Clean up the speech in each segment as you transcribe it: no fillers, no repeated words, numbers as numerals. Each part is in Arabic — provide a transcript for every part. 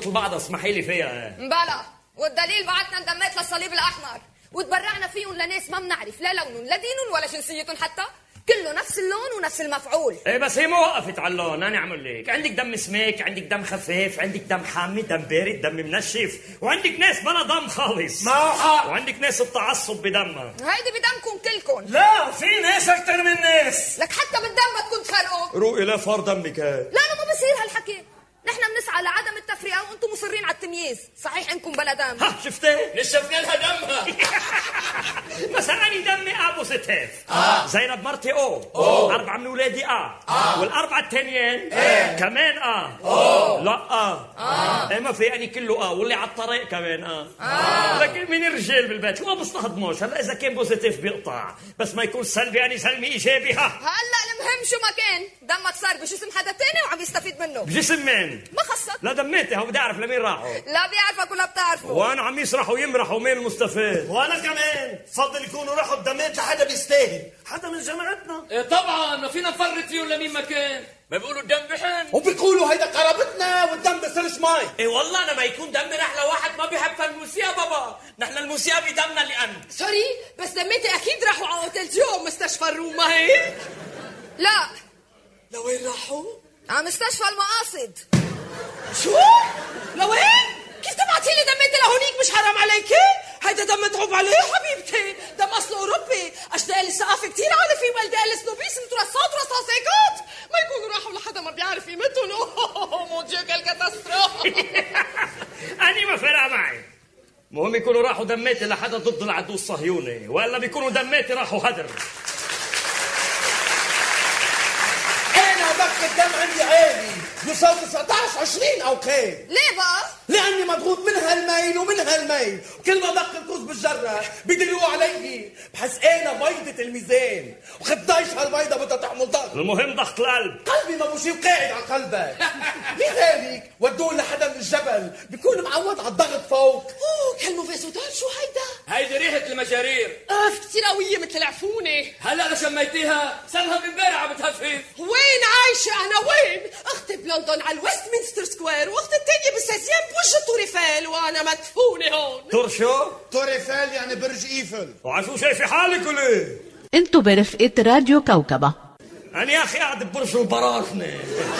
مثل بعض، اسمحي لي فيها. بلا، والدليل بعتنا انضميت للصليب الاحمر وتبرعنا فيهم لناس ما بنعرف لا لونهم لا دينهم ولا جنسيتهم حتى، كله نفس اللون ونفس المفعول. ايه بس هي ما وقفت على اللون، انا اعمل لك، عندك دم سميك، عندك دم خفيف، عندك دم حامي، دم بارد، دم منشف، وعندك ناس بلا دم خالص. ما هو حق. وعندك ناس التعصب بدمها. هيدي بدمكم كلكم. لا، في ناس اكثر من ناس. لك حتى بالدم بدكم تفرقوا. روقي لا فار دمك. لا ما بصير هالحكي، نحن بنسعى لعدم التفرقه وانتم مصرين على التمييز. صحيح انكم بلا دم. ها شفتي؟ نشفنا لها دمها. مثلا أنا دمي ابو ستيف، زينب مرتي اربعه من ولادي والاربعه التانيين كمان لا ما في اني كله واللي على الطريق كمان لكن من الرجال بالبيت ما بستهضموش. هلا اذا كان بوزيتيف بيقطع، بس ما يكون سلبي اني سلمي ايجابي. هلا المهم شو ما كان دمك صار بجسم حدا تاني وعم يستفيد منه. بجسم مين؟ ما خصك. لا دميتي، هو بدي اعرف لمين راحوا. لا بيعرفك ولا بتعرفه. وانا عم يسرحوا يمرحوا، مين المستفيد؟ وانا كمان بفضل يكونوا راحوا بدميت لحدا بيستاهل، حدا من جماعتنا. إيه طبعا، ما فينا نفرط فيهم لمين ما كان. ما بيقولوا الدم بحن، وبيقولوا هيدا قرابتنا والدم بصيرش مي. ايه والله انا ما يكون دمي رح لواحد ما بيحب الموسيقى بابا، نحن الموسيقى بدمنا لأن سوري بس دميتي اكيد راحوا على اوتيل جو مستشفى الروم، ما هيك؟ لا. لوين راحوا؟ على مستشفى المقاصد. شو؟ لوين؟ كيف تبعتي لي دميتي لهونيك؟ مش حرام عليكي؟ هيدا دم متعوب عليه حبيبتي، دم اصله اوروبي، اشتاق الثقافه كثير عالي في والدي السنوبيس مترصات رصاصيكات، ما يكونوا راحوا لحدا ما بيعرف قيمتهم. اوه مون ديو كال كاتاستروف. أنا ما فرق معي، المهم يكونوا راحوا دميتي لحدا ضد العدو الصهيوني، وإلا بيكونوا دميتي راحوا هدر. انا ضغط الدم عندي عالي، يوصل 19 20 او كان. ليه بقى؟ لاني مضغوط من هالميل ومن هالميل، كل ما دق الكوز بالجره بدلوا علي، بحس انا بيضة الميزان، وخدايش هالبيضه بدها تعمل ضغط. المهم ضغط القلب. قلبي ما بشي وقاعد على قلبك. لذلك ودوه لحدا من الجبل بيكون معود على الضغط فوق. اوه كالموفيزودال، شو هيدا؟ هيدي ريحة المجارير. كثير قوية مثل العفونة. هلا انا شميتيها، صارها من امبارح عم بتهفف. وين عايشة أنا وين؟ أختي بلندن على الويستمنستر سكوير، وأختي التانية بالسيزيام بوجه توريفيل، وأنا مدفونة هون. تور شو؟ توريفيل يعني برج ايفل. وعشو شايفي حالك وليه؟ انتو برفقة راديو كوكبة. أنا يا أخي قاعد ببرج البراجنة.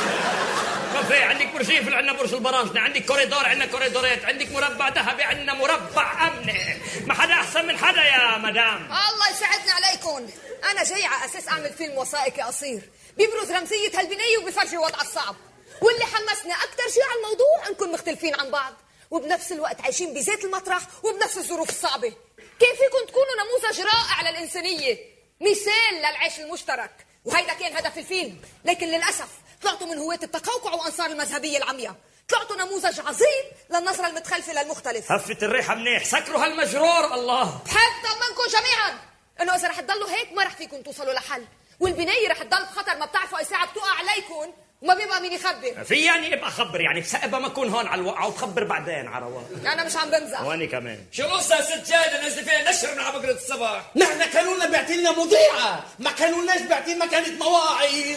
ما في عندك برج ايفل، عندنا برج البراجنة، عندك كوريدور، عندنا كوريدورات، عندك مربع ذهبي، عندنا مربع أمني، ما حدا أحسن من حدا يا مدام. الله يسعدنا عليكم. أنا جاي على أساس أعمل فيلم وثائقي قصير بيبرز رمزية هالبنية وبيفرجي الوضع الصعب، واللي حمسنا أكتر شيء على الموضوع أنكم مختلفين عن بعض وبنفس الوقت عايشين بذات المطرح وبنفس الظروف الصعبة. كيف فيكم تكونوا نموذج رائع للإنسانية، مثال للعيش المشترك؟ وهيدا كان هدف الفيلم، لكن للأسف طلعتوا من هواة التقوقع وأنصار المذهبية العمياء، طلعتوا نموذج عظيم للنظرة المتخلفة للمختلف. هفت الريحة منيح، سكروا هالمجرور. الله بحب طمنكم جميعا انه اذا رح تضلوا هيك ما رح فيكم توصلوا لحل، والبنايه رح تضل بخطر، ما بتعرفوا اي ساعه بتوقع عليكم وما بيبقى مين يخبر. في يعني ابقى خبر، يعني بسقبها ما اكون هون على الوقعه وتخبر بعدين على رواق. انا مش عم بمزح. واني كمان. شو قصة سجادة نزل فيها نشر من على بقرة الصباح؟ نحن كانوا لنا بيعطينا مذيعة، ما كانوا لناش بيعطينا كانت مواعيد.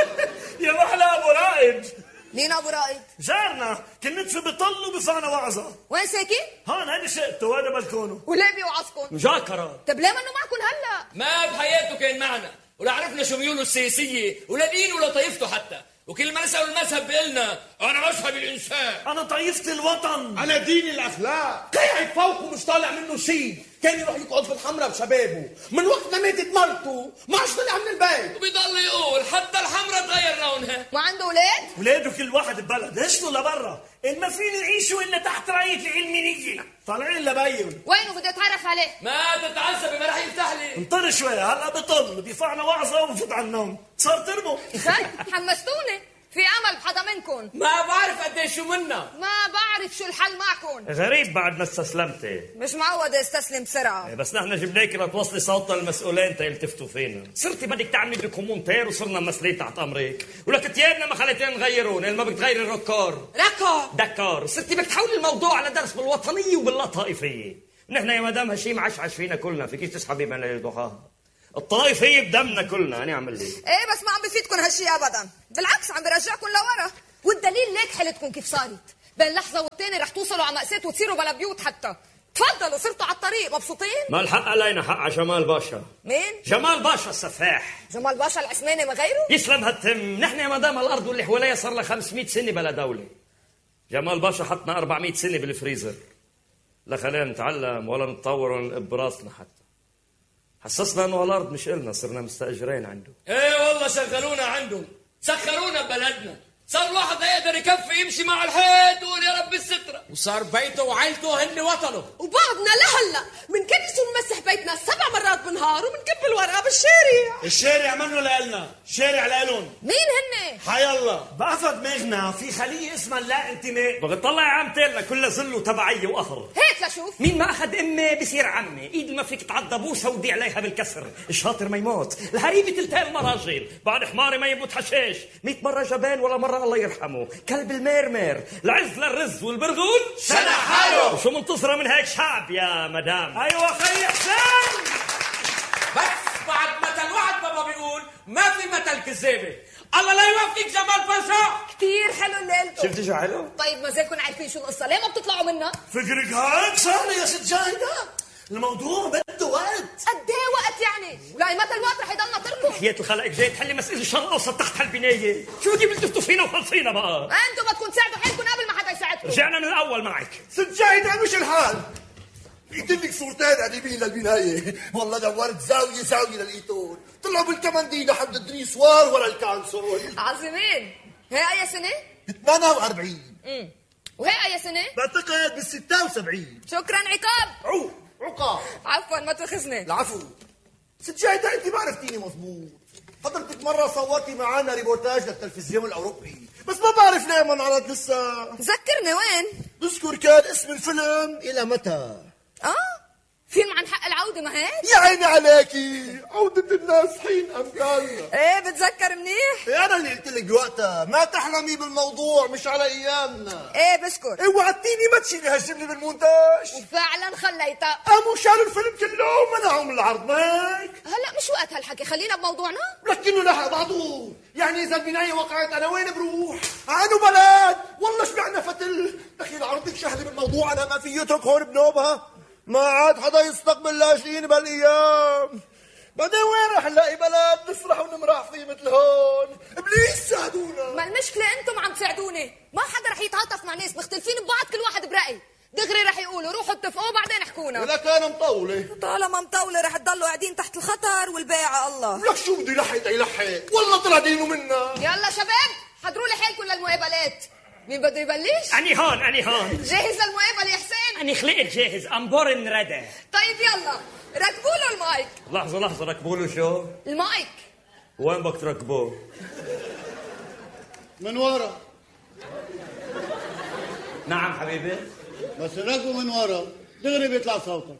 يا محلى ابو رائد. مين ابو رائد؟ جارنا كنت في بطل وبفعنا وعظة. وين ساكن؟ هون هيدي شقته وهذا بلكونه. وليه بيوعظكم؟ مجاكرة. طب ليه منه معكم هلا؟ ما بحياته كان معنا، ولا عرفنا شو ميوله السياسية ولا دينه ولا طائفته حتى، وكل ما نسأل المذهب بيقلنا أنا مذهب الإنسان، أنا طائفة الوطن، أنا دين الأخلاق. قاعد فوق ومش طالع منه شيء، كان يروح يقعد بالحمرة بشبابه، من وقت ما ماتت مرته ما عادش طلع من البيت، وبيضل يقول حتى الحمرة تغير لونها. ما عنده اولاد؟ ولاده كل واحد ببلد، هشتوا لبرا، إن ما فينا نعيشوا إلا تحت راية العلمانية، طالعين لبيهم. وينه بدي اتعرف عليه؟ ما تتعذبي ما راح يفتح لي. انطر شوي هلا بطل بيفعنا وعظة وفوت على النوم، صار تربو. حمستوني، في امل بحدا منكم. ما بعرف قديش شو منا، ما بعرف شو الحل معكم. غريب بعد ما استسلمتي. مش معود استسلم بسرعه. بس نحن جبناك لتوصلي صوتنا للمسؤولين تيلتفتوا فينا. صرتي بدك تعملي دوكومنتير وصرنا مسلين تحت امرك، ولك تيابنا ما خليتينا نغيرون، ما بدك تغيري الركار دكار. صرتي بدك تحولي الموضوع على درس بالوطنيه وباللا طائفيه. نحن يا مدام هالشيء معشعش فينا كلنا، فيكيش تسحبي من ليل ضحاها. الطائفيه بدمنا كلنا، انا اعمل لي ايه بس ما عم بفيدكم هالشيء ابدا، بالعكس عم برجعكم لورا، والدليل ليك حالتكم كيف صارت. بين لحظة والتاني رح توصلوا على مأساة وتصيروا بلا بيوت حتى. تفضلوا، صرتوا على الطريق مبسوطين؟ ما الحق علينا، حق على جمال باشا. مين؟ جمال باشا السفاح. جمال باشا العثماني ما غيره؟ يسلم هالتم، نحن يا مدام الأرض واللي حواليها صار لها 500 سنة بلا دولة. جمال باشا حطنا 400 سنة بالفريزر، لا خلينا نتعلم ولا نتطور ولا نقب براسنا حتى. حسسنا انه الارض مش النا، صرنا مستاجرين عنده. ايه والله شغلونا عندهم، سخرونا ببلدنا، صار الواحد لا يقدر يكفي يمشي مع الحيط ويقول يا رب السترة، وصار بيته وعيلته هن وطنه. وبعضنا لهلا منكنس ونمسح بيتنا 7 مرات بالنهار ومنكب الورقه بالشارع. الشارع منه لإلنا، شارع لإلهم. مين هن؟ حي الله بقفا دماغنا في خلية اسمها لا انتماء. بغطلع يا عم تيلنا كلها ظل وتبعية وقهر. هيك لشوف. مين ما اخذ امي بصير عمي، ايد ما فيك تعضى بوسه ودي عليها بالكسر، الشاطر ما يموت، الهريبه تلتقي المراجل، بعد حماري ما يموت حشاش، 100 مره جبان ولا مره الله يرحمه، كلب الميرمير، العز للرز والبرغول شنع حاله. وشو منتصره من هيك شعب يا مدام؟ ايوه خي حسين. بس بعد مثل واحد بابا بيقول ما في مثل كذابه. الله لا يوفقك جمال باشا. كتير حلو اللي قلته. شفتي شو حلو؟ طيب ما زالكم عارفين شو القصة، ليه ما بتطلعوا منها؟ فكرك هيك صار يا ست جايدة؟ الموضوع بده وقت. قد ايه وقت يعني؟ ولا متى الوقت رح يضلنا تركوا؟ حياة الخلق جاي تحلي مسألة الشرق الأوسط تحت هالبناية، شو بدي بلتفتوا فينا وخلصينا بقى؟ انتم بدكم تساعدوا حالكم قبل ما حدا يساعدكم. رجعنا من الأول معك. ست جايدة مش الحال. جبت لك صورتين قريبين للبناية، والله دورت زاوية زاوية للقيتون، طلعوا بالكمندي لحد الدريسوار ولا الكانسول. عظيمين. هي أي سنة؟ 48. وهي أي سنة؟ بعتقد بال 76. شكرا عقاب. عقاب. عفوا ما تأخذني. العفو. ست جايدة انت ما عرفتيني مضبوط. حضرتك مرة صورتي معنا ريبورتاج للتلفزيون الأوروبي، بس ما بعرف ليه ما انعرض لسه. ذكرني وين؟ بذكر كان اسم الفيلم إلى متى؟ فيلم عن حق العودة ما هيك؟ يا عيني عليكي، عودة الناس حين أمثالنا. ايه بتذكر منيح؟ أنا اللي قلت لك وقتها ما تحلمي بالموضوع، مش على أيامنا. ايه بذكر. وعدتيني ما تشيلي هالجملة بالمونتاج. وفعلا خليتها. قاموا شالوا الفيلم كله ومنعوا من العرض، ما هيك؟ هلا مش وقت هالحكي، خلينا بموضوعنا. لكنه لحق بعضه، يعني إذا البناية وقعت أنا وين بروح؟ عنو بلد، والله شبعنا فتل. دخيل عرضك شهلي بالموضوع، أنا ما في يترك هون بنوبها. ما عاد حدا يستقبل لاجئين بهالايام. بعدين وين رح نلاقي بلد نفرح ونمرح فيه مثل هون؟ ابليس ساعدونا. ما المشكله انتم عم تساعدوني، ما حدا رح يتعاطف مع ناس مختلفين ببعض كل واحد براي، دغري رح يقولوا روحوا اتفقوا بعدين احكونا. لك انا مطوله. طالما مطوله رح تضلوا قاعدين تحت الخطر والباقي الله. لك شو بده يلحق يلحق، والله طلع دينه منا. يلا شباب حضروا لي حالكم للمقابلات. مين بده يبلش؟ أني هون. جاهز للمقابله يا حسين؟ أني خلقت جاهز، أمبورن ردى. طيب يلا ركبوا له المايك. لحظة ركبوا له شو؟ المايك. وين بدك تركبوه؟ من ورا. نعم حبيبي. بس نركبه من ورا دغري بيطلع صوتك.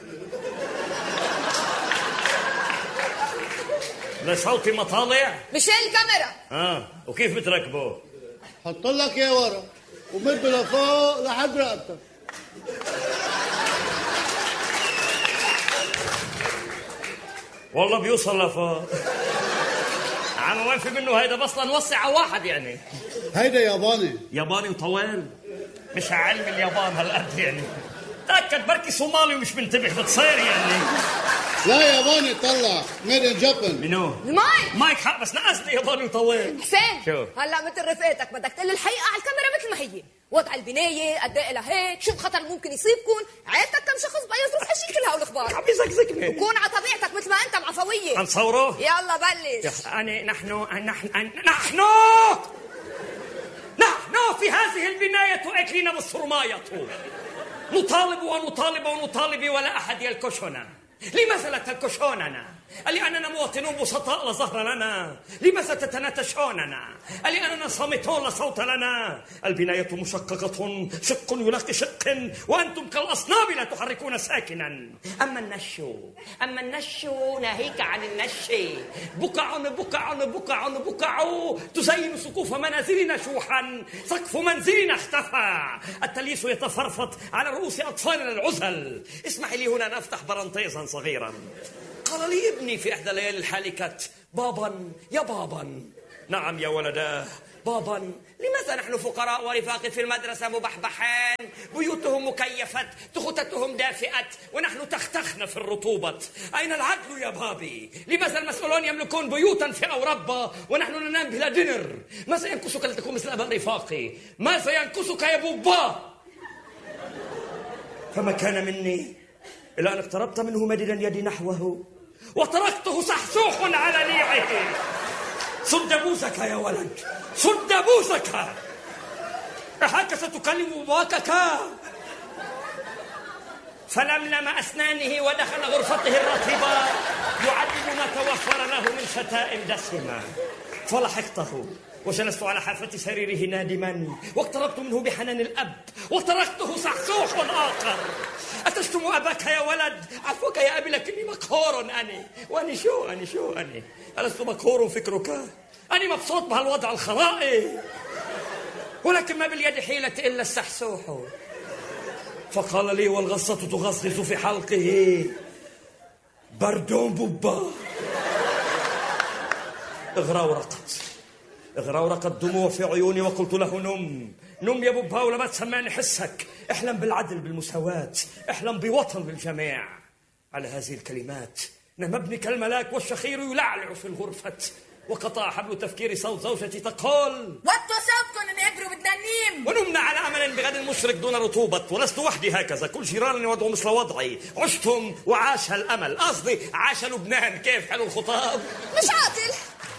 لا صوتي ما طالع؟ مشان الكاميرا. وكيف بتركبوه؟ حط لك اياه ورا ومده لفوق لحد رقبتك. والله بيوصل لفوق. عم وين في منه هيدا، بس لنوسع على واحد يعني. هيدا ياباني وطوال، مش علم اليابان هالقد يعني. تأكد بركي صومالي ومش منتبه بتصير يعني. لا ياباني طلع ميد ان جابان. منو؟ المايك. مايك حق، بس نقصني ياباني وطوال. حسين شو؟ هلا مثل رفقتك بدك تقول الحقيقه على الكاميرا مثل ما هي، وضع البنايه قد ايه لهيك، شو الخطر اللي ممكن يصيبكم، عيلتك كم شخص بقى يظرف هالشي كل هالاخبار. عم يزقزقني. وكون على طبيعتك مثل ما انت معفويه. نصوره؟ يلا بلش. نحن في هذه البناية أكلنا بالصرماية، نطالب ولا أحد يلكشنا. لماذا لا تلكشوننا؟ لأننا مواطنون بسطاء لا ظهر لنا. لماذا تتناتشوننا؟ لأننا صامتون لا صوت لنا. البناية مشققة، شق يلاقي شق، وأنتم كالأصنام لا تحركون ساكنا. أما النش ناهيك عن النش. بقع تزين سقوف منازلنا شوحا، سقف منزلنا اختفى، التليس يتفرفط على رؤوس أطفالنا العزل. اسمحي لي هنا نفتح برنطيزا صغيرا. قال لي ابني في إحدى ليالي الحالكات: بابا يا بابا، نعم يا ولداه. بابا، لماذا نحن فقراء ورفاق في المدرسة مبحبحان، بيوتهم مكيفة، تخطتهم دافئة، ونحن تختخن في الرطوبة؟ أين العدل يا بابي؟ لماذا المسؤولون يملكون بيوتا في أوروبا ونحن ننام بلا دينر؟ ماذا ينقصك لتكون مثل أباء رفاقي؟ ماذا ينقصك يا بوبا؟ فما كان مني إلا أن اقتربت منه مددا يدي نحوه وتركته صحصوح على نيعه. صد بوسك يا ولد، صد بوسك. أهكذا ستكلم باباك؟ فلملم أسنانه ودخل غرفته الرطبة يعدد ما توفر له من شتائم دسمة. فلحقته وجلست على حافة سريره نادما، واقتربت منه بحنان الأب وتركته صحصوح آخر. أتشتم أباك يا ولد؟ عفوك يا أبي، لكني مقهور أني. وأني شو أني؟ ألست مقهور فكرك؟ أني مبسوط بهالوضع الخرائي، ولكن ما باليد حيلة إلا السحسوح. فقال لي والغصة تغصص في حلقه: باردون بوبا. اغرورقت دموع في عيوني، وقلت له: نم يا بوبا، ولا ما تسمعني حسك. احلم بالعدل بالمساواة، احلم بوطن بالجميع. على هذه الكلمات نام ابني كالملاك والشخير يلعلع في الغرفة، وقطع حبل تفكيري صوت زوجتي تقول: وطوا صوتكم نقدروا بدنا ننيم. ونمنا على أمل بغد مشرق دون رطوبة، ولست وحدي هكذا، كل جيراني وضعوا مثل وضعي. عشتم وعاش هالأمل، قصدي عاش لبنان. كيف حلو الخطاب؟ مش عاطل.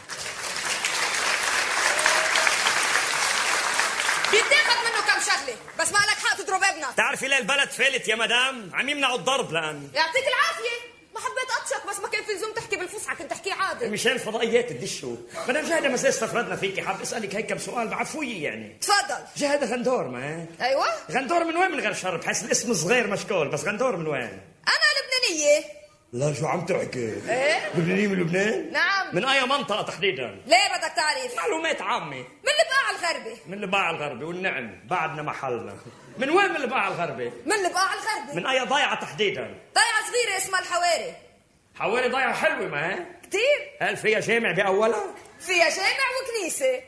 بيتاخد منه كم شغله، بس ما لك حق تضرب ابنك. تعرفي ليه البلد فالت يا مدام؟ عم يمنعوا الضرب الآن. يعطيك العافية. ما حبيت أطشك، بس ما كان في لزوم تحكي بالفصحى، كنت تحكي عادي. مشان فضائيات تدشوا. مدام جهدة، مساء استفردنا فيكي، حاب أسألك هيك كم سؤال بعفوية يعني. تفضل. جهدة غندور، ما هيك؟ أيوة. غندور من وين؟ من غير شر، بحس الاسم صغير مشكول، بس غندور من وين؟ أنا لبنانية. لا، شو عم تحكي؟ ايه؟ لبنانية من لبنان؟ نعم. من أي منطقة تحديدا؟ ليه بدك تعرف؟ معلومات عامة. من البقاع الغربي. من البقاع الغربي، والنعم بعدنا محلنا. من وين من البقاع الغربي؟ من البقاع الغربي. من أي ضيعة تحديدا؟ ضيعة صغيرة اسمها الحواري. حواري ضيعة حلوة، ما هي؟ كتير. هل فيها جامع بأولها؟ فيها جامع وكنيسة.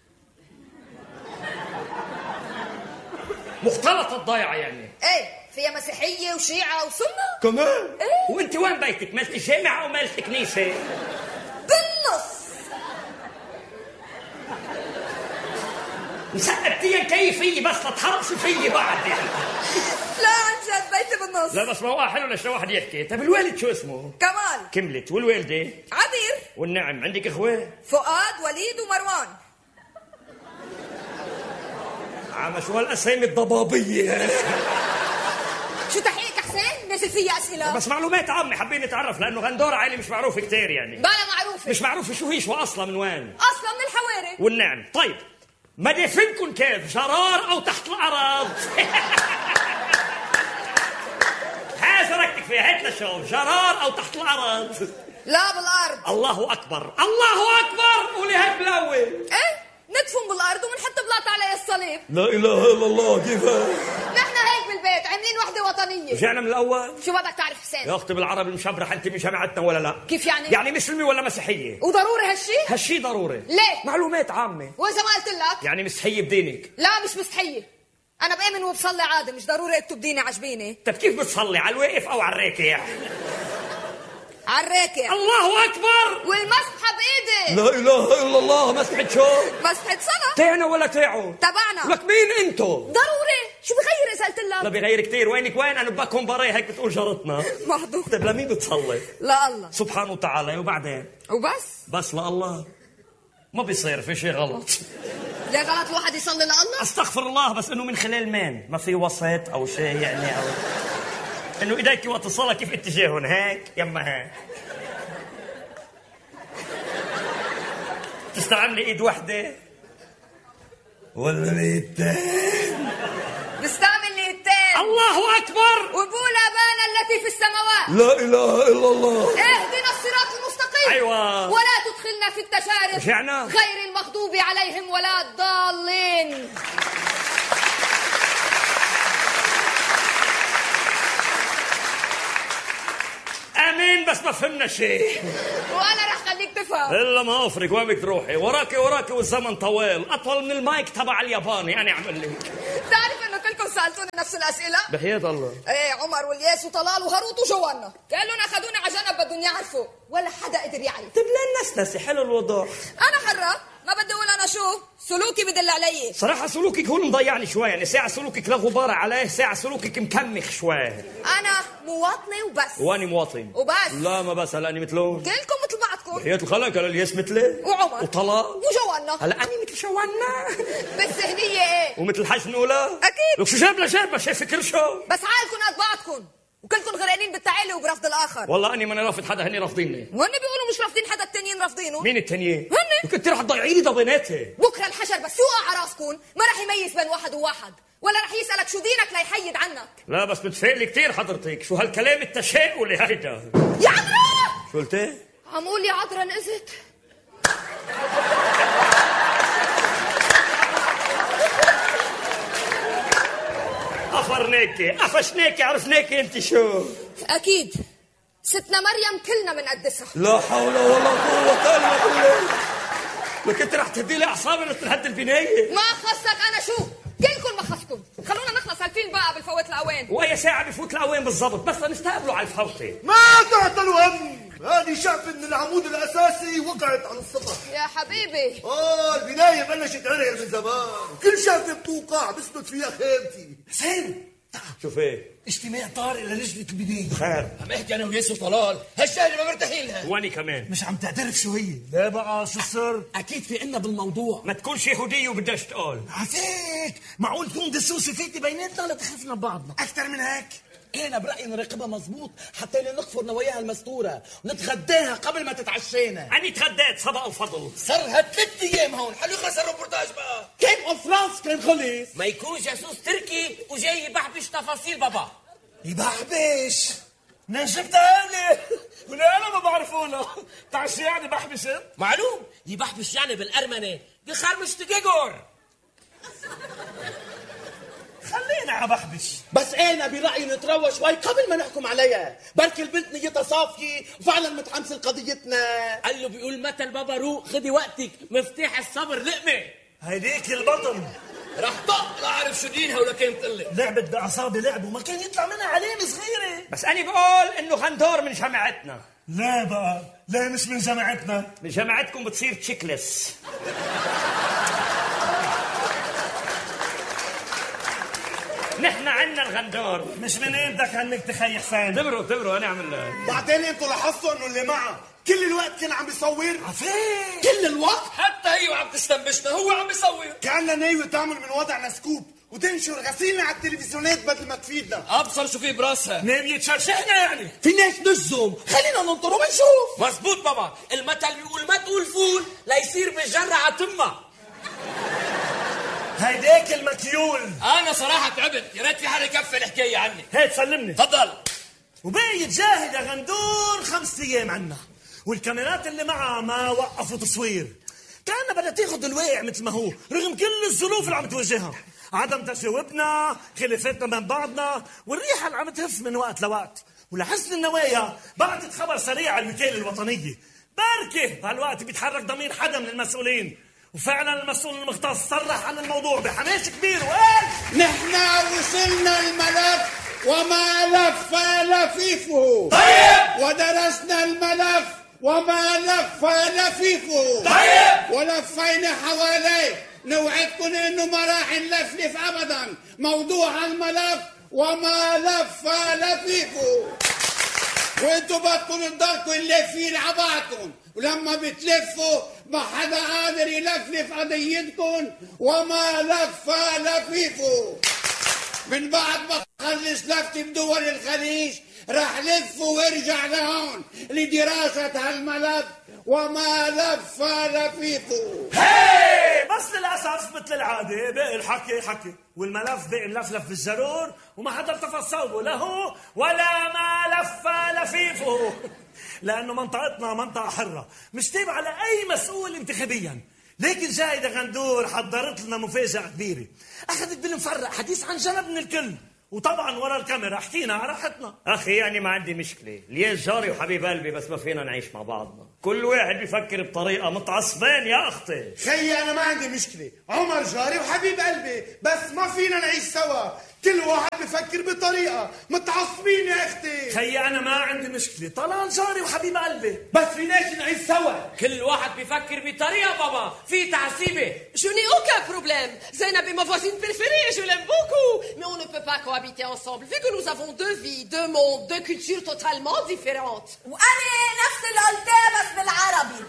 مختلطة الضيعة يعني. ايه، فيها مسيحية وشيعة وسنة كمان؟ ايه. وانت وين بيتك؟ مالت جامع او مالت كنيسة؟ بالنص. مسقبتيها كيفية بس لتحرصي فيي بعد يعني. لا عن جد بيتي بالنص. لا بس موضوع حلو ليش واحد يحكي. طيب الوالد شو اسمه؟ كمال. كملت. والوالدة؟ عبير. والنعم. عندك اخوة؟ فؤاد وليد ومروان. شو هالاسامي الضبابية؟ شو تحقيقك حسين؟ نازل فيها اسئله. بس معلومات عامة حابين نتعرف، لانه غندورة عائلة مش معروفة كتير يعني. بلا معروفة. مش معروفة. شو هي؟ شو اصلا من وين؟ اصلا من الحواري. والنعم. طيب مدافنكم كيف؟ جرار او تحت الارض؟ هاي شاركتك فيها، هات لنا شوف. جرار او تحت الارض؟ لا بالارض. الله اكبر، الله اكبر. قولي هيك بالاول. ايه، ندفن بالارض وبنحط بلاط عليه الصليب. لا اله الا الله. كيف نحن هيك بالبيت عاملين وحده وطنيه. رجعنا من الاول. شو بدك تعرف حسين؟ يا اختي بالعربي المشبرح، انت من جامعتنا ولا لا؟ كيف يعني؟ يعني مسلمه ولا مسيحيه؟ وضروري هالشي؟ هالشي ضروري. ليه؟ معلومات عامه. واذا ما قلت لك؟ يعني مسيحيه بدينك؟ لا مش مستحيه، انا بامن وبصلي عادي، مش ضروري اكتب ديني عجبيني. طيب كيف بتصلي؟ على الواقف او على الراكع يعني؟ على الراكع. الله اكبر. والمسحه بايدي. لا اله الا الله. مسحه شو؟ مسحه صلاه. تاعنا ولا تاعه؟ تبعنا. لك مين انتو؟ ضروري. شو بغير اذا قلت لك؟ لا بغير كتير. وينك وين؟ انا بكون بري هيك بتقول جارتنا. محظوظ. طيب لمين بتصلي؟ لا الله سبحانه وتعالى. وبعدين؟ وبس. بس لا الله ما بيصير. في شيء غلط. يا غلط الواحد يصلي لله؟ استغفر الله، بس انه من خلال مين؟ ما في وسط او شيء يعني، او انه ايديك وقت الصلاه كيف اتجاههم؟ هيك يما هيك؟ تستعملي ايد وحده ولا ايدتين؟ بستعمل ايدتين. الله اكبر. وقول ابانا التي في السماوات. لا اله الا الله. اهدنا الصراط المستقيم. ايوه. ولا تدخلنا في التجارب رجعنا. غير المغضوب عليهم ولا الضالين. امين. بس ما فهمنا شيء. وانا رح خليك تفهم. الا ما افرق وين بدك تروحي؟ وراكي والزمن طويل، اطول من المايك تبع الياباني. انا اعمل لك. بتعرف انه كلكم سالتوني نفس الاسئله؟ بحياة الله. ايه، عمر والياس وطلال وهاروت وجوانا كلهم اخذوني على جنب بدهم يعرفوا، ولا حدا قدر يعرف. طيب ليه الناس حلو الوضوح؟ انا حره، ما بدي اقول انا شو سلوكي بدل علي. صراحة سلوكك هو اللي مضيعني شوي، يعني ساعة سلوكك لا غبار عليه، ساعة سلوكك مكمخ شوي. انا مواطنة وبس. واني مواطن وبس. لا ما بس، هلا اني مثلون. كلكم مثل بعضكم. بحياة الخلق. هلا الياس مثلي وعمر وطلال وجوانا. هلا اني مثل شوانا. بس هنية ايه؟ ومثل حجنولا. اكيد. لك شو جاب شايف فكر شو؟ بس عالكم قد بعضكم وكلكم غرقانين بالتعالي وبرفض الاخر. والله اني ماني رافض حدا، هني رافضيني. وهن بيقولوا مش رافضين حدا، التانيين رافضينه. مين التانيين؟ هن. كنت رح تضيعي لي ضبيناتي. بكره الحشر بس يوقع على راسكم ما رح يميز بين واحد وواحد، ولا رح يسألك شو دينك ليحيد عنك. لا بس بتفائلي كثير حضرتك، شو هالكلام التشاؤلي هيدا؟ يا عذرا! شو قلتي؟ عم قول يا عذرا نقزت. قفرناكي قفشناكي عرفناكي انت شو؟ اكيد ستنا مريم كلنا بنقدسها. لا حول ولا قوة الا بالله. لك انت رح تهدي لي اعصابي مثل هد البناية. ما خصك انا شو؟ كلكم ما خصكم. خلونا نخلص هالفيلم بقى بالفوت الاوان. واي ساعة بفوت الاوان بالضبط، بس لنستقبلوا على الفوتة. ما تعطلوا هم، هذه شعفة من العمود الأساسي وقعت على السطح. يا حبيبي البناية بلشت عرق من زمان، كل شعفة بتوقع بسند فيها خيمتي. حسين شوف ايه؟ اجتماع طارئ للجنة البناية. خير. عم احكي انا وياسر وطلال، هالشغله ما مرتاحين لها. واني كمان. مش عم تعترف شو هي؟ لا بقى شو السر؟ اكيد في عنا بالموضوع. ما تكونش يهودية وبدهاش تقول. عفيك معقول تكون دسوسة فيتي بيناتنا ولا تخفنا ببعضنا؟ أكثر من هيك؟ انا برايي نراقبها مزبوط حتى نخفر نواياها المستوره ونتغداها قبل ما تتعشينا. اني تغديت سبق وفضل. صار 3 ايام هون، حلو يخلص الروبورتاج بقى. كيف اوف فرانس كان خلص؟ ما يكون جاسوس تركي وجاي يبحبش تفاصيل بابا. يبحبش؟ منين جبتها هولي؟ ولا انا ما بعرفونا. تعشي يعني بحبش؟ معلوم يبحبش يعني بالارمنه بخرمش تجيجور. خلينا على بحبش. بس انا برايي نتروى شوي قبل ما نحكم عليها، بركي البنت نيتها صافيه وفعلا متحمسه لقضيتنا. قال له بيقول متى البابا روق خدي وقتك، مفتاح الصبر لقمه. هيديك البطن رح طق لا اعرف شو دينها ولا كانت تقلي. لعبت باعصابي لعب وما كان يطلع منها علامه صغيره. بس انا بقول انه غندور من جماعتنا. لا بقى، لا مش من جماعتنا. من جماعتكم بتصير تشيكلس. نحن عنا الغندور. مش من ايدك عنك تخي حسين. دبروا انا عمل. بعدين انتوا لاحظتوا انه اللي معه كل الوقت كان عم بيصور؟ عفيف كل الوقت؟ حتى هي وعم تستنبشنا، هو عم بيصور. كأنها ناوية تعمل من وضعنا سكوب وتنشر غسيلنا على التلفزيونات بدل ما تفيدنا. ابصر شو في براسها. ناوية تشرشحنا يعني. فيناش نجزم، خلينا ننطر ونشوف. مزبوط بابا، المثل بيقول ما تقول فول ليصير بالجرة على تمه. هيداك المكيول. انا صراحه تعبت، يا ريت في حدا يكفي الحكايه عني. هيك سلمني. تفضل. وباقي تجاهد يا غندور 5 ايام عنا، والكاميرات اللي معها ما وقفوا تصوير. كأنها بدها تاخذ الواقع مثل ما هو، رغم كل الظروف اللي عم تواجهها، عدم تجاوبنا، خلافاتنا بين بعضنا، والريحه اللي عم تهف من وقت لوقت. ولحسن النوايا بعتت خبر سريع على الوكاله الوطنيه، بركي بهالوقت بيتحرك ضمير حدا من المسؤولين، وفعلا المسؤول المختص صرح عن الموضوع بحماس كبير وقال: نحن وصلنا الملف وما لف لفيفه. طيب. ودرسنا الملف وما لف لفيفه. طيب. ولفينا حواليه. نوعدكم انه ما راح نلفلف ابدا موضوع الملف وما لف لفيفه. وانتوا بدكم تضلكم نلفين على بعضكم، ولما بتلفوا ما حدا قادر يلفلف قضيتكم وما لف لفيفه. من بعد ما خلص لفتي بدول الخليج راح لف وارجع لهون لدراسة هالملف وما لف لفيفه. هي بس للأسف مثل العادة باقي الحكي حكي، والملف باقي ملفلف بالجرور وما حدا التفت صوبه له ولا ما لف لفيفه. لأنه منطقتنا منطقة حرة مش تابعة لأي مسؤول انتخابيا. لكن جايدة غندور حضرت لنا مفاجأة كبيرة، أخذت بالمفرق حديث عن جنب من الكل، وطبعا ورا الكاميرا حكينا على راحتنا. اخي يعني ما عندي مشكله، ليش جاري وحبيب قلبي، بس ما فينا نعيش مع بعضنا. كل واحد بيفكر بطريقه، متعصبين يا اختي. خيي انا ما عندي مشكله، عمر جاري وحبيب قلبي، بس ما فينا نعيش سوا. كل واحد بفكر بطريقه، متعصبين يا اختي. خيي انا ما عندي مشكله، طلال جاري وحبيب قلبي، بس فيناش نعيش سوا. كل واحد بيفكر بطريقه بابا، في تعصيبه. Je n'ai aucun problème. Zainab est ma voisine préférée et je l'aime beaucoup. Mais on ne peut pas cohabiter ensemble vu que nous avons deux vies, deux mondes, deux cultures totalement différentes. وأنا نفس اللي قلتها بس بالعربي.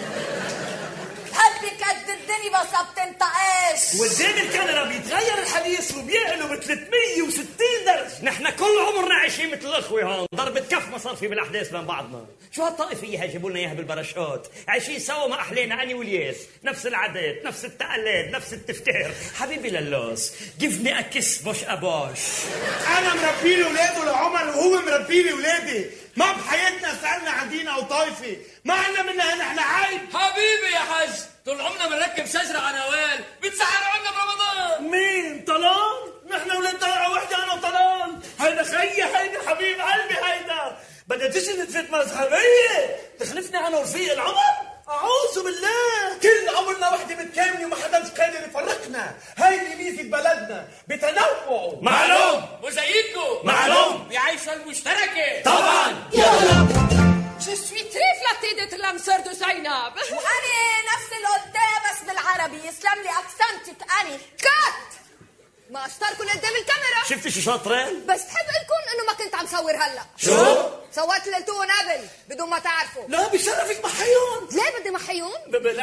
هدي كددني بس بتنطقش. وقدام الكاميرا بيتغير الحديث وبيقلب 360 درجة. نحن كل عمرنا عايشين مثل الاخوه هون، ضربة كف ما صار في بالاحداث بين بعضنا. شو هالطائفيه هاي جابوا لنا اياها بالباراشوت؟ عايشين سوا ما احلينا انا والياس، نفس العادات، نفس التقاليد، نفس التفكير. حبيبي للوس، give me a kiss بوش ابوش. انا مربي لي ولاده لعمر وهو مربي لي ولادي. ما بحياتنا سالنا عن دين او طائفه، ما عنا منها نحن عيب. حبيبي يا حاج، طول عمرنا بنركب شجره على نوال، بتسحروا عنا برمضان. مين؟ طلال؟ نحن ولاد دارة وحده انا وطلال. هيدا خيي، هيدا حبيب قلبي، هيدا بدها تجي نتفت مذهبيه تخلفني انا ورفيق العمر؟ اعوذ بالله. كل عمرنا وحده متكامله وما حدا قادر يفرقنا. هيدي ميزه بلدنا بتنوعه. معلوم. وزيكم معلوم. بعيشة المشتركه طبعا. Je suis très flattée d'être l'âme sœur de Zainab. وأنا نفس اللي قلتها بس بالعربي. يسلم لي أكسنتك أنا. كات. ما اشتركوا قدام الكاميرا. شفتي شو شاطرين؟ بس بحب لكم انه ما كنت عم صور هلا. شو؟ صورت ليلتون قبل بدون ما تعرفوا. لا بشرفك محيون. ليه بدي محيون؟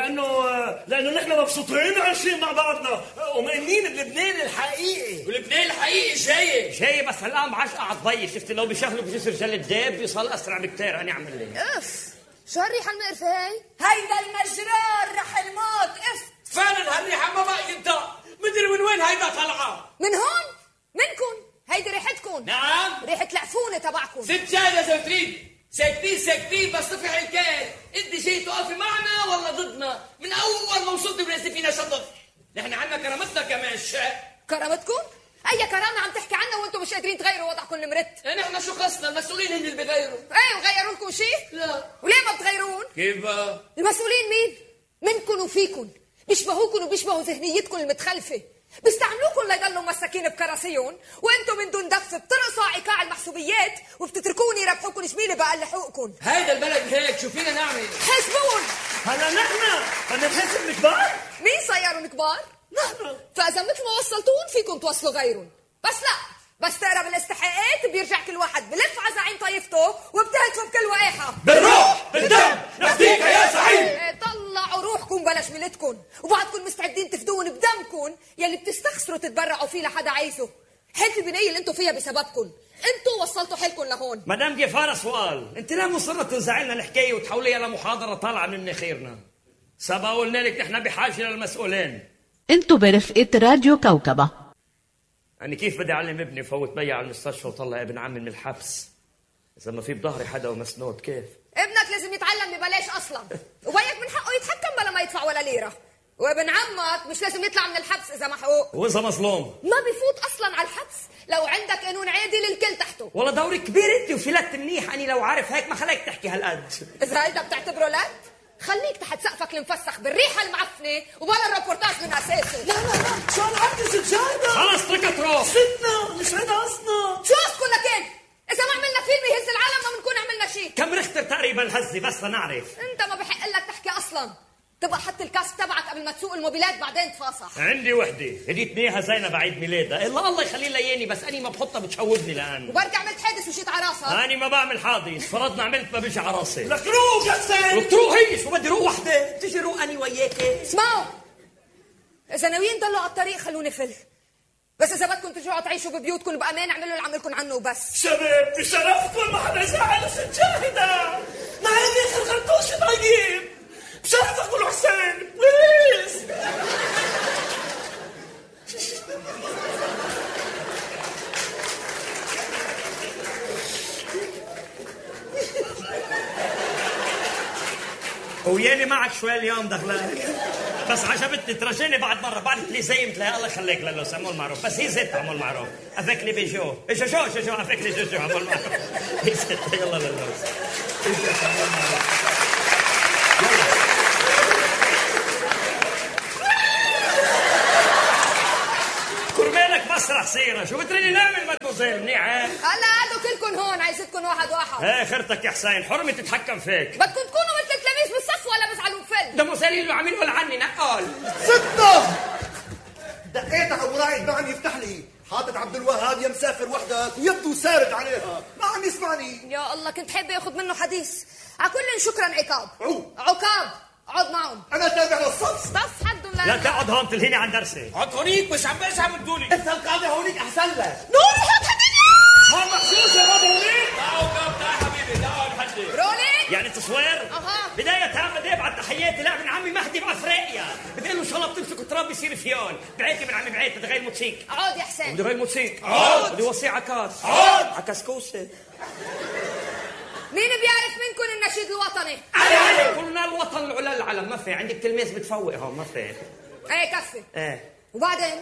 لانه نحن مبسوطين عايشين مع بعضنا ومؤمنين بلبنان الحقيقي. ولبنان الحقيقي جاي بس هالقام عشقة على الضي. شفتي لو بيشغلوا بجسر جلد ديب بيوصل اسرع بكتير. انا اعمل ليه؟ اف شو هالريحه المقرفه هاي؟ هيدا المجرار رح الموت. اف فعلا هالريحه ما بقى ينطق، مدري من وين هيدا طالعه. من هون؟ منكم. هيدي ريحتكم. نعم. ريحه العفونه تبعكم. ست جاهزة زي ما تريد. ساكتين بس طفي حكاية. انت جاي تقفي معنا ولا ضدنا؟ من اول ما وصلت بنزل فينا شطف. نحن عنا كرامتنا كمان شاء. كرامتكم؟ اي كرامه عم تحكي عنها وانتم مش قادرين تغيروا وضعكم المرت؟ نحن شو قصنا؟ المسؤولين هن اللي بيغيروا. ايه وغيروا لكم شيء؟ لا. وليه ما بتغيرون؟ كيف بقى؟ المسؤولين مين؟ منكم وفيكم. بيشبهوكم وبيشبهوا ذهنيتكم المتخلفه. بيستعملوكم ليضلوا مساكين بكراسيهم وانتم من دون دف بترقصوا على ايقاع المحسوبيات وبتتركوني يربحوكم جميله بقى لحقوقكم. هيدا البلد هيك، شو فينا نعمل؟ حاسبون. هلا نحن بدنا نحاسب الكبار؟ مين صيرهم كبار؟ نحن. فاذا مثل ما وصلتون فيكم توصلوا غيرهم. بس لا، بس تقرب الاستحقاقات بيرجع كل واحد بلف على زعيم طائفته وبتهتفوا بكل وقاحه. بالروح بالدم نفديك يا سعيد. طلعوا روحكم بلا شملتكم وبعدكم مستعدين تفدون بدمكم يلي بتستخسروا تتبرعوا فيه لحدا عايزه. حيلة البنية اللي انتم فيها بسببكم. انتم وصلتوا حيلكم لهون. مدام جفارة سؤال، انت ليه مصرة توزعي لنا الحكاية وتحوليها لمحاضرة طالعة من مناخيرنا؟ سبق قلنا لك نحن بحاجة للمسؤولين. انتوا برفقة راديو كوكبة. أنا كيف بدي أعلم ابني فوت بيا على المستشفى وطلع ابن عمي من الحبس إذا ما في بظهري حدا ومسنود؟ كيف؟ ابنك لازم يتعلم ببلاش أصلا، وبيك من حقه يتحكم بلا ما يدفع ولا ليرة، وابن عمك مش لازم يطلع من الحبس إذا محقوق. وإذا مظلوم ما بيفوت أصلا على الحبس لو عندك قانون عادل الكل تحته. والله دوري كبير أنت وفلت منيح. أنا لو عارف هيك ما خليك تحكي هالقد. إذا هيدا بتعتبره لد خليك تحت سقفك المفسخ بالريحة المعفنة وبلا الرابورتاج من أساسه. لا شو هالعبد سجادة؟ خلص تركت روح. ستنا مش هيدا قصنا. شو قصكم لكن؟ إذا ما عملنا فيلم يهز العالم ما بنكون عملنا شيء. كم رختر تقريبا هزي بس لنعرف. أنت ما بحق لك تحكي أصلا. تبقى حط الكاس تبعك قبل ما تسوق الموبيلات بعدين تفاصح. عندي وحدة هديتني اياها زينب بعيد ميلادها. الله يخلي لها اياني بس أنا ما بحطها بتشوبني لأن وبرجع عملت حادث وشيت على راسك. أنا ما بعمل حادث، فرضنا عملت ما بيجي على راسي. لك روح يا سيد. لك تروح هي شو بدي روح وحدة؟ تيجي روح أنا وياك. اسمعوا، إذا ناويين ضلوا على الطريق خلوني فل، بس إذا بدكم ترجعوا تعيشوا ببيوتكم بأمان اعملوا اللي عملكم عنه وبس. شباب بشرفكم ما حدا يزعل ست جاهدة. ما عندي خرطوش طيب. بشرفك قولوا حسين بليز. وياني معك شوي اليوم دخلك. بس عجبتني ترجيني بعد مرة بعد لي زي مثلها. الله يخليك للو سمو المعروف. بس هي زيت عمو المعروف افيك لي بيجو جوجو افيك لي جوجو عمو المعروف. هي زيت. يلا للو كرمالك مسرح سيرة. شو بتريني نعمل مدموزيل منيحة؟ هلا قعدوا كلكم هون، عايزتكم واحد واحد. ايه خيرتك يا حسين، حرمة تتحكم فيك. بدكم تكونوا مثل التلاميذ بالصف ولا بزعلوا بفل؟ دموزيل اللي عاملين ولا عني نقال. ستة دقيت على ابو راعي ما عم يفتح لي. حاطط عبد الوهاب يا مسافر وحدك ويبدو سارد عليها، ما عم يسمعني. يا الله كنت حابة ياخذ منه حديث. على كل شكرا عقاب. عقاب اقعد معهم. انا تابع للصف. صف حدهم لا تقعد هون تلهيني عن درسي. اقعد هونيك مش عم بسحب الدولي. انت القاعده هونيك احسن لك. نوري هات هدية. هون مخصوص يا بابا هونيك. تعال حبيبي تعال حدي. رولي يعني تصوير؟ بداية بدي ابعت تحياتي لابن عمي مهدي بافريقيا. بدي له ان شاء الله بتمسكوا تراب بيصير فيون. بعيتي من عمي بعيت بدي غير موتسيك. اقعد يا حسين. بدي غير موتسيك. بدي وصي عكاس. عكاسكوسه. مين بيعرف منكم النشيد الوطني؟ علي كلنا الوطن العلا العلم. ما في عندك تلميذ بتفوق هون. ما في. ايه كفي. ايه وبعدين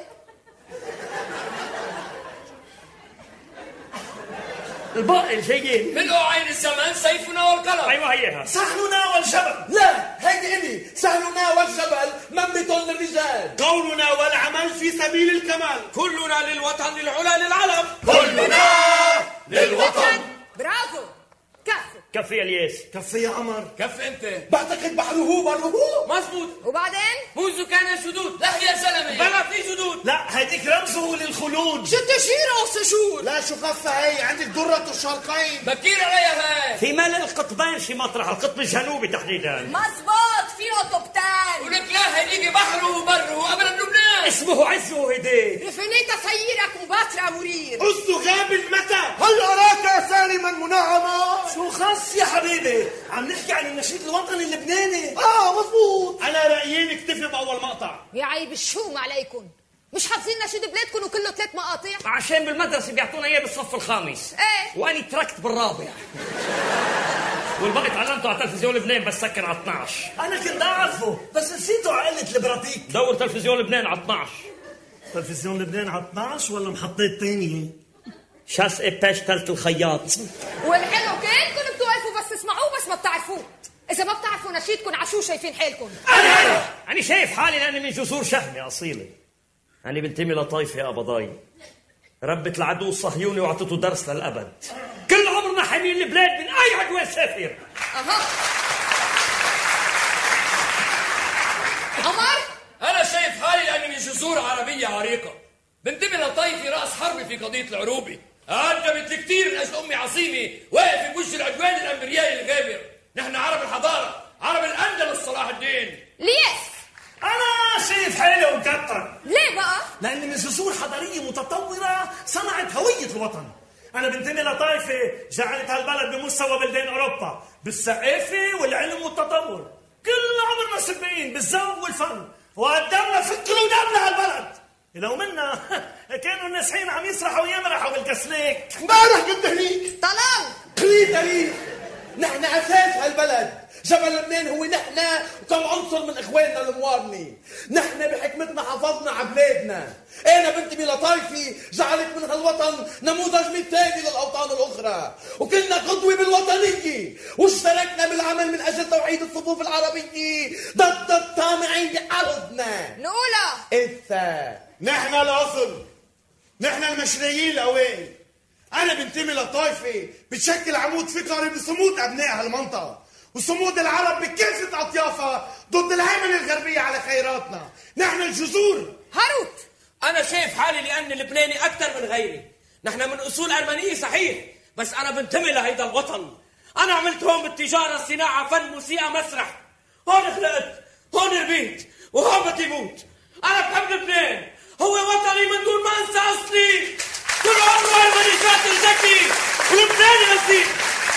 الباقي الجايين ملء عين الزمن سيفنا والقلم. ايوه هيها. صحننا والجبل. لا هيدي إلي سهلنا والجبل منبت للرجال. قولنا والعمل في سبيل الكمال. كلنا للوطن للعلا للعلم. كلنا للوطن. برافو. كفي يا الياس. كفي يا قمر. كف انت. بعتقد بحره مظبوط. وبعدين منذ كان سدود. لا يا زلمه بلا في سدود. لا هديك رمزه للخلود. شو تشيره وسجود. لا شو خفة هي عندك درة الشرقين. بكير عليها هاي. في ملء القطبين شي مطرح القطب الجنوبي تحديدا. مزبوط فيه قطبتان. ولك لا هديك بحره وبره وقبل لبنان. اسمه عزه هديه. رفنيت سيرك مباترة مرير. أسد غاب متى. هل أراك سالما منعما؟ شو خاص يا حبيبي؟ عم نحكي عن النشيد الوطني اللبناني. مظبوط. على رأيي نكتفي بأول مقطع. يا عيب الشوم عليكم. مش حافظين نشيد بلادكم وكله 3 مقاطع؟ عشان بالمدرسة بيعطونا اياه بالصف الخامس. ايه واني تركت بالرابع. والباقي تعلمته على تلفزيون لبنان بس سكر على 12. أنا كنت أعرفه بس نسيته على قلة البراتيك. دور تلفزيون لبنان على 12. تلفزيون لبنان على 12 ولا محطات تانية؟ شاس إباش تلت الخياط. والحلو كلكم بتوقفوا بس تسمعوه بس ما بتعرفوه. إذا ما بتعرفوا نشيدكم عشو شايفين حالكم. أنا شايف حالي لأني من جذور شهمة أصيلة. أنا بنتمي لطائفة قبضاي. ربت العدو الصهيوني وعطته درس للأبد. كل عمرنا حامين البلاد من أي عدوان سافر. عمر انا شايف حالي لاني من جذور عربيه عريقه. بنتمي لطائفي راس حربي في قضيه العروبي. عجبت لي كثير من اجل امي عصيمه واقف بوجه العدوان الامبريالي الغابر. نحن عرب الحضاره، عرب الاندلس صلاح الدين. ليش؟ أنا شايف حالي ومكتر. ليه بقى؟ لأن من جذور حضارية متطورة صنعت هوية الوطن. أنا بنتمي لطائفة جعلت هالبلد بمستوى بلدان أوروبا بالثقافة والعلم والتطور. كل عمرنا سباقين بالذوق والفن وقدمنا فكر ودمنا هالبلد. لو منا كانوا الناسحين عم يسرحوا ويمرحوا بالكسليك. امبارح كنت هنيك. طلال دليل نحن اساس هالبلد. جبل لبنان هو نحن وكم عنصر من اخواننا الموارني. نحن بحكمتنا حافظنا على بلادنا. انا بنتمي لطائفي جعلت من هالوطن نموذج مثالي للاوطان الاخرى، وكلنا قدوه بالوطنيه، واشتركنا بالعمل من اجل توحيد الصفوف العربيه ضد الطامعين بارضنا. نقولها إثا نحن الأصل، نحن المشريين الأوائل. أنا بنتمي لطائفة بتشكل عمود فقري بصمود أبناء هالمنطقة وصمود العرب بكافة أطيافها ضد الهيمنة الغربية على خيراتنا. نحن الجذور. هاروت انا شايف حالي لاني لبناني اكثر من غيري. نحن من اصول ارمنيه صحيح بس انا بنتمي لهيدا الوطن. انا عملت هون بالتجاره صناعه فن موسيقى مسرح. هون خلقت هون ربيت وهون بدي موت. انا بحب لبنان، هو وطني من دون ما انسى اصلي. كل عمره ارمني شاطر ذكي ولبناني اصيل.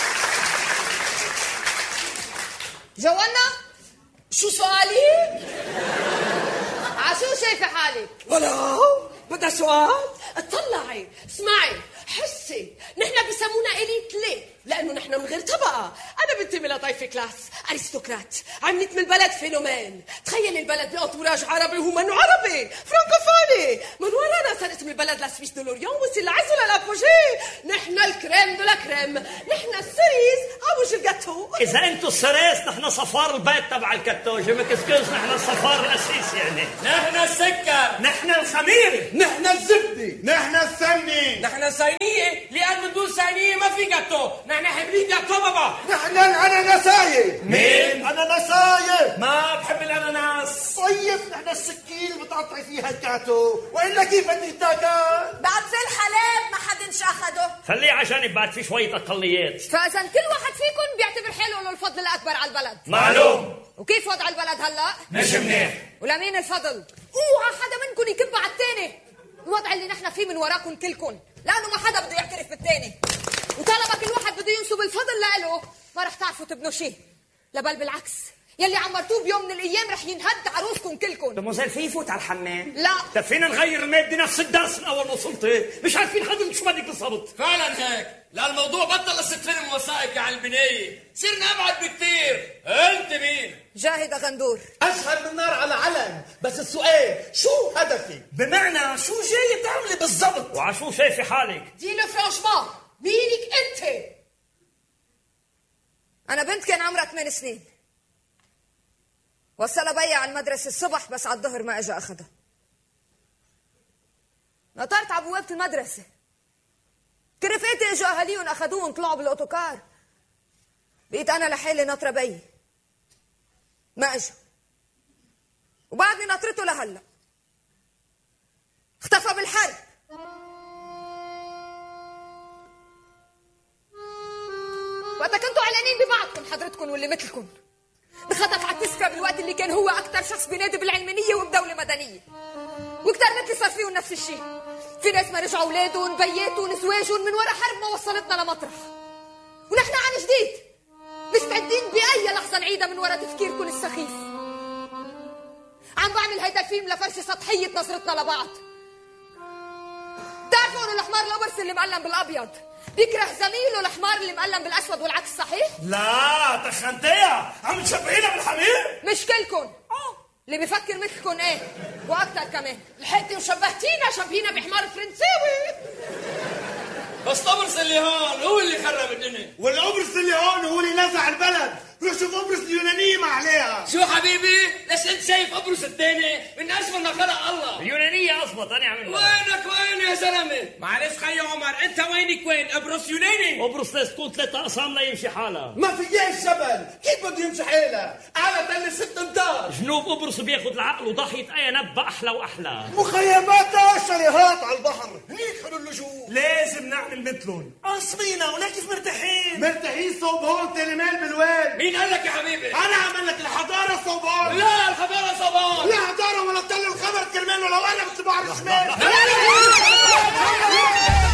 جوانا شو سؤالي؟ عشو شايفة حالك؟ ولو بدها سؤال؟ اطلعي اسمعي حسي. نحن بسمونا إليت ليه؟ لأنه نحن من غير طبقة. أنا بنتمي بنتي من طيف كلاس ارستقراط، عملت من البلد فينومين. تخيل البلد بانتوراج عربي وهو منه عربي، فرانكوفوني. من ورانا صارت من البلد لسويس دو لوريون وصل لعزو للابوجي. نحن الكريم دو لا كريم، نحن السريز عوج الجاتو. اذا انتو السريس نحن صفار البيت تبع الكتو، جو مكسكوز نحن الصفار الاسيس يعني. نحن السكر، نحن الخميرة، نحن الزبدة، نحن السمنة، نحن الصينية، لأن من دون صينية ما في جاتو. نحن حاملين جاتو بابا. نحن الأناناساية. مين؟ أناناساية. ما بحب الأناناس. طيب نحن السكين اللي بتقطعي فيها الكاتو، وإلا كيف بدي تاكل؟ بعد في الحلال ما حدنش اخده. خليه عشان بعد في شوية أقليات. فاذا كل واحد فيكم بيعتبر حاله له الفضل الاكبر على البلد. معلوم. وكيف وضع البلد هلا؟ مش منيح. ولمين الفضل؟ اوعى حدا منكم يكب على الثاني. الوضع اللي نحن فيه من وراكم كلكم، لانه ما حدا بده يعترف بالثاني. وطالما كل واحد بده ينسب الفضل لإله ما رح تعرفوا تبنوا شيء. بل بالعكس، يلي عمرتوه بيوم من الايام رح ينهد عروسكم كلكم. دموزيل في يفوت على الحمام؟ لا. طب فينا نغير المادة نفس الدرس من اول ما وصلت؟ مش عارفين حدا شو بدك بالضبط. فعلا هيك، لا الموضوع بطل قصة فيلم وثائقي على البناية، صرنا ابعد بكتير. انت مين؟ جاهد غندور. اشهد بالنار على علم، بس السؤال شو هدفي؟ بمعنى شو جاي بتعملي بالضبط؟ وعشو شايفة حالك؟ دينا فرانشمان، مينك انت؟ انا بنت كان عمرها 8 سنين. وصلها بيا على المدرسة الصبح، بس على الظهر ما اجى اخذها. نطرت على بوابة المدرسة، كرفاتي اجوا اهاليهم اخذوهم طلعوا بالاوتوكار. بقيت انا لحالي ناطرة بيي، ما اجى. وبعدني ناطرته لهلا، اختفى بالحرب. وقتا كنتوا علانين ببعضكم حضرتكم واللي مثلكم، بخطف على التذكرة بالوقت اللي كان هو أكتر شخص بينادي بالعلمانية وبدولة مدنية. وكتار مثلي صار فيهم نفس الشيء. في ناس ما رجعوا أولادهم بياتهم زواجهم من وراء حرب ما وصلتنا لمطرح. ونحن عن جديد مستعدين بأي لحظة نعيدها من وراء تفكيركم السخيف. عم بعمل هيدا الفيلم لفرش سطحية نظرتنا لبعض. بتعرفوا إنه الحمار الأبرص اللي مقلم بالأبيض بيكره زميله الحمار اللي مقلم بالاسود والعكس صحيح؟ لا تخنتيها، عم تشبهينا بالحمير؟ مش كلكن، اللي بيفكر مثلكن ايه واكتر كمان. لحقتي وشبهتينا، شبهينا بحمار فرنساوي. بس طبرس اللي هون هو اللي خرب الدنيا، والقبرص اللي هون هو اللي نزع البلد. روح شوف قبرص اليونانية ما عليها. شو حبيبي؟ ليش انت شايف قبرص الثاني؟ من اسفل ما خلق الله. اليونانية اضبط، انا عمل وينك وين يا زلمه؟ معلش خي عمر، انت وينك وين؟ قبرص يوناني. قبرص لازم تكون 3 أقسام لا يمشي حالها. ما فياش جبل، كيف بده يمشي حالها؟ على تل 6 امتار. جنوب قبرص بياخذ العقل وضحية اي نبأ احلى واحلى. مخيماتها شاليهات على البحر، هنيك حلو اللجوء. لازم نعمل مثلهم، قاصمينا ولا كيف مرتاحين؟ مرتاحين صوب هون تلمال بالوين. مين قال لك يا حبيبي؟ انا عمل لك الحضاره صوبان. لا الحضاره صوبان. لا حضاره ولا تل الخبر كرمال لو انا مثل بحر الشمال.